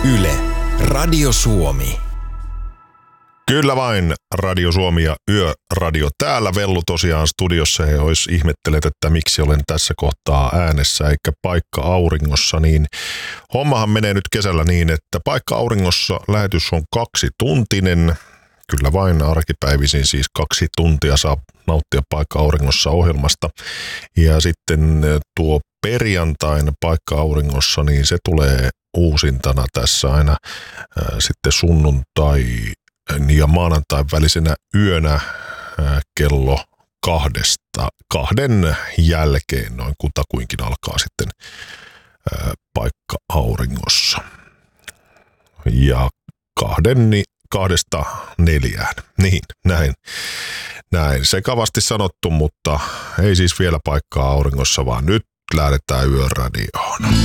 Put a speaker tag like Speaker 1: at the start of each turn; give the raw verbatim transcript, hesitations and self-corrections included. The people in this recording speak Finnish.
Speaker 1: Yle, Radio Suomi.
Speaker 2: Kyllä vain, Radio Suomi ja Yöradio. Täällä Vellu tosiaan studiossa ja jos ihmettelet, että miksi olen tässä kohtaa äänessä eikä Paikka Auringossa, niin hommahan menee nyt kesällä niin, että Paikka Auringossa lähetys on kaksituntinen. Kyllä vain arkipäivisin siis kaksi tuntia saa nauttia Paikka Auringossa ohjelmasta. Ja sitten tuo perjantain Paikka Auringossa, niin se tulee uusintana tässä aina ää, sitten sunnuntai ja maanantain välisenä yönä ää, kello kahdesta, kahden jälkeen noin kutakuinkin alkaa sitten ää, Paikka Auringossa. Ja kahden, kahdesta neljään. Niin, näin. Näin sekavasti sanottu, mutta ei siis vielä Paikkaa Auringossa, vaan nyt lähdetään Yöradioon.